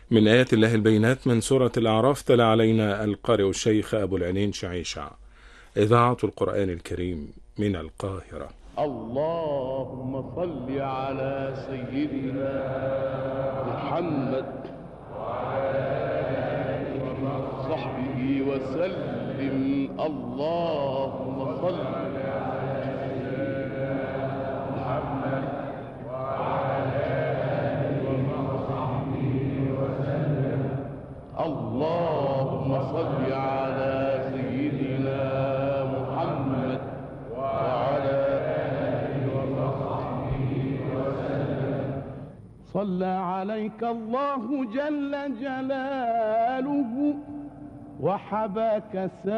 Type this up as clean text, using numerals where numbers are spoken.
من آيات الله البينات من سورة الأعراف. تلا علينا القارئ الشيخ أبو العينين شعيشع. إذاعة القرآن الكريم من القاهرة. اللهم صل على سيدنا محمد وصحبه وسلم. اللهم صل على سيدنا محمد وصحبه وسلم. اللهم صل على سيدنا محمد وعلى آله وصحبه وسلم. صلى عليك الله جل جلاله وحباك